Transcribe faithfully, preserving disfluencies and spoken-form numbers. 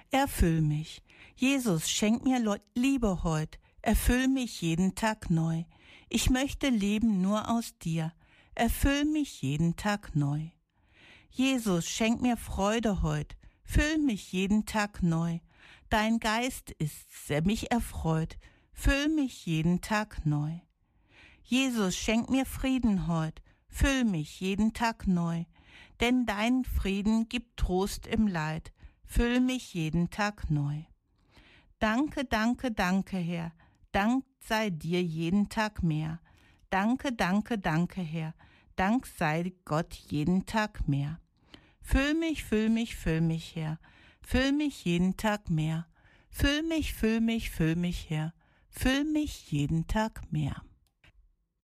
Erfüll mich. Jesus, schenk mir Le- Liebe heut. Erfüll mich jeden Tag neu. Ich möchte leben nur aus dir. Erfüll mich jeden Tag neu. Jesus, schenk mir Freude heut. Füll mich jeden Tag neu. Dein Geist ist's, der mich erfreut. Füll mich jeden Tag neu. Jesus, schenk mir Frieden heut. Füll mich jeden Tag neu. Denn dein Frieden gibt Trost im Leid. Füll mich jeden Tag neu. Danke, danke, danke, Herr. Dank sei dir jeden Tag mehr. Danke, danke, danke, Herr. Dank sei Gott jeden Tag mehr. Füll mich, füll mich, füll mich, Herr. Füll mich jeden Tag mehr. Füll mich, füll mich, füll mich, Herr. Füll mich jeden Tag mehr.